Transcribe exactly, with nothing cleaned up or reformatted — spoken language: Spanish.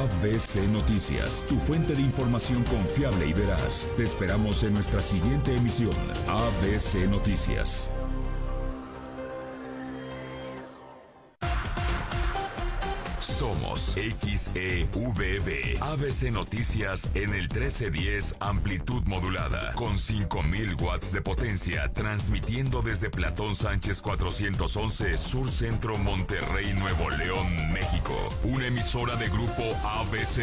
A B C Noticias, tu fuente de información confiable y veraz. Te esperamos en nuestra siguiente emisión. A B C Noticias. Somos X E V B, A B C Noticias en el trece diez amplitud modulada, con cinco mil watts de potencia, transmitiendo desde Platón Sánchez cuatrocientos once, Sur Centro, Monterrey, Nuevo León, México. Una emisora de Grupo A B C.